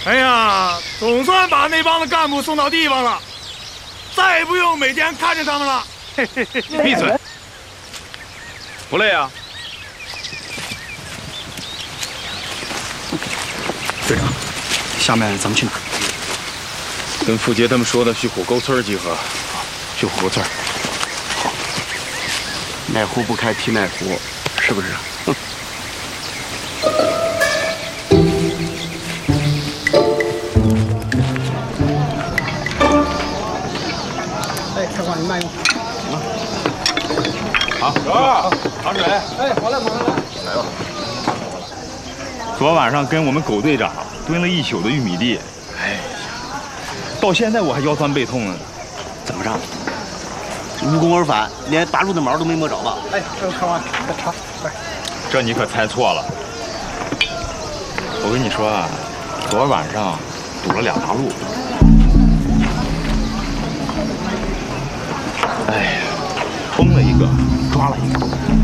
哎呀，总算把那帮子干部送到地方了，再也不用每天看着他们了。 闭嘴！不累啊？ 队长，下面咱们去哪儿？ 跟傅杰他们说的去虎沟村集合。去虎沟村。 好。哪壶不开提哪壶，是不是？ 哎，客官，你慢用。 好，哥，糖水。 哎，好嘞，马上来。 来吧。昨晚上跟我们狗队长蹲了一宿的玉米地，哎呀，到现在我还腰酸背痛呢。 怎么着？无功而返，连拔出的毛都没摸着吧？ 哎，这个客官，这茶，快。 这你可猜错了。我跟你说啊，昨晚上堵了2条路。哎呀，崩了一个，抓了一个。